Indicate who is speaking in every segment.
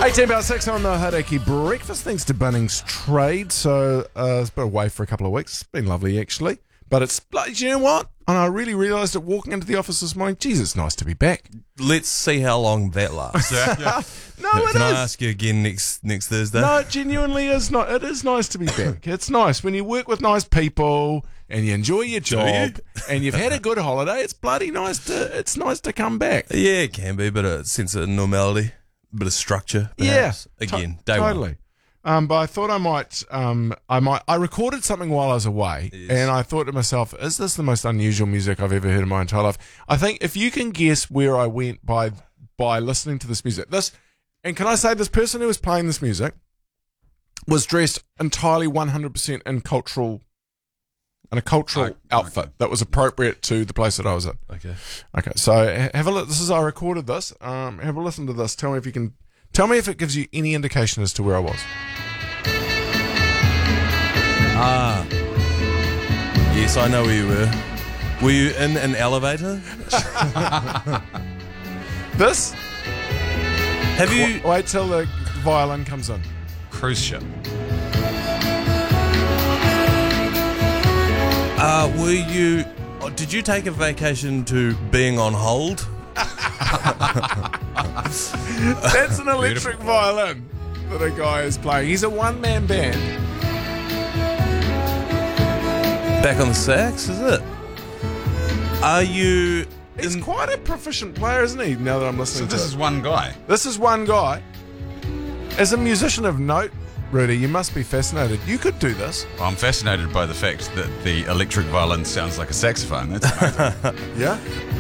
Speaker 1: 18:06 on the Hauraki Breakfast. Thanks to Bunnings Trade. So it's been away for a couple of weeks. It's been lovely, actually. But it's, you know what? And I really realised it walking into the office this morning. Geez, it's nice to be back.
Speaker 2: Let's see how long that lasts.
Speaker 1: No, it
Speaker 2: Can
Speaker 1: is.
Speaker 2: I ask you again next Thursday?
Speaker 1: No, it genuinely is not. It is nice to be back. It's nice when you work with nice people and you enjoy your job and you've had a good holiday. It's bloody nice it's nice to come back.
Speaker 2: Yeah, it can be, but a sense of normality, a bit of structure. Perhaps.
Speaker 1: Yeah,
Speaker 2: Again, day
Speaker 1: totally. But I thought I recorded something while I was away, and I thought to myself, is this the most unusual music I've ever heard in my entire life? I think if you can guess where I went by listening to this music, and can I say this person who was playing this music was dressed entirely 100% in a cultural outfit that was appropriate to the place that I was at.
Speaker 2: Okay.
Speaker 1: Okay, so have a look. I recorded this. Have a listen to this. Tell me if it gives you any indication as to where I was.
Speaker 2: Yes, I know where you were. Were you in an elevator?
Speaker 1: This?
Speaker 2: Have you...
Speaker 1: Wait till the violin comes in.
Speaker 3: Cruise ship.
Speaker 2: Were you... Did you take a vacation to being on hold?
Speaker 1: That's an electric violin that a guy is playing. He's a one-man band.
Speaker 2: Back on the sax, is it? Are you...
Speaker 1: He's quite a proficient player, isn't he, now that I'm listening to
Speaker 3: This
Speaker 1: it?
Speaker 3: is one guy.
Speaker 1: This is one guy. As a musician of note, Rudy, you must be fascinated. You could do this.
Speaker 3: Well, I'm fascinated by the fact that the electric violin sounds like a saxophone. That's amazing.
Speaker 1: Yeah?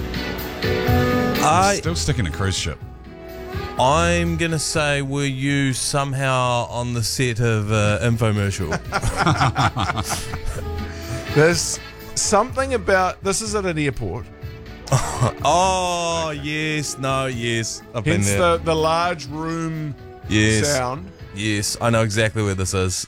Speaker 3: Still sticking to cruise ship.
Speaker 2: I'm going to say, were you somehow on the set of infomercial?
Speaker 1: There's something about... This is at an airport.
Speaker 2: Oh, yes. No, yes. I've been
Speaker 1: Hence
Speaker 2: there.
Speaker 1: the large room
Speaker 2: Yes.
Speaker 1: sound.
Speaker 2: Yes, I know exactly where this is.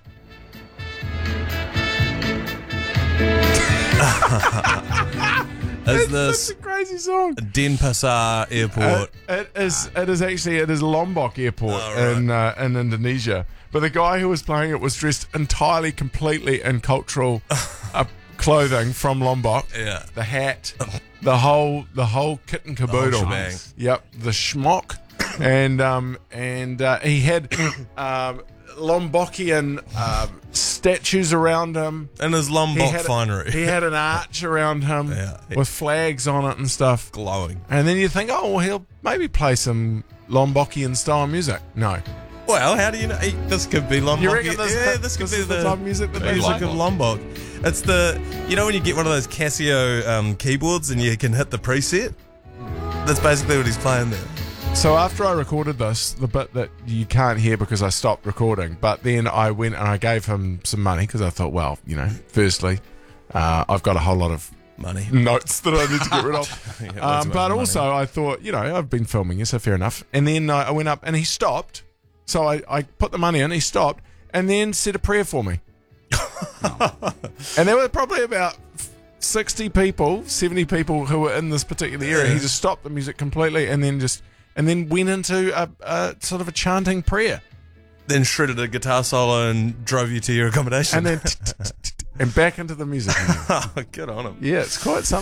Speaker 2: Is
Speaker 1: It's
Speaker 2: this
Speaker 1: such a crazy song.
Speaker 2: Denpasar Airport?
Speaker 1: It is Lombok Airport
Speaker 2: Oh, right.
Speaker 1: in Indonesia. But the guy who was playing it was dressed entirely, completely in cultural clothing from Lombok.
Speaker 2: Yeah.
Speaker 1: The hat, the whole kit and caboodle.
Speaker 2: shebang.
Speaker 1: Yep, the schmock, and he had Lombokian statues around him.
Speaker 2: In his Lombok finery.
Speaker 1: He had an arch around him
Speaker 2: Yeah.
Speaker 1: with flags on it and stuff.
Speaker 2: Glowing.
Speaker 1: And then you think, oh, well, he'll maybe play some Lombokian style music. No.
Speaker 2: Well, how do you know? This could be Lombok.
Speaker 1: You reckon this
Speaker 2: could
Speaker 1: is
Speaker 2: be
Speaker 1: the type of music that they
Speaker 2: music
Speaker 1: like?
Speaker 2: of Lombok. It's the, you know when you get one of those Casio keyboards and you can hit the preset? That's basically what he's playing there.
Speaker 1: So after I recorded this, the bit that you can't hear because I stopped recording, but then I went and I gave him some money because I thought, well, you know, firstly, I've got a whole lot of
Speaker 2: Money.
Speaker 1: notes that I need to get rid of.
Speaker 2: Yeah, lots of
Speaker 1: But
Speaker 2: money.
Speaker 1: also I thought, you know, I've been filming you, so fair enough. And then I went up and he stopped. So I put the money in, he stopped, and then said a prayer for me. And there were probably about 60 people, 70 people who were in this particular area. He just stopped the music completely and then went into a sort of a chanting prayer.
Speaker 2: Then shredded a guitar solo and drove you to your accommodation.
Speaker 1: And then and back into the music again.
Speaker 2: Oh, good on him.
Speaker 1: Yeah, it's quite something.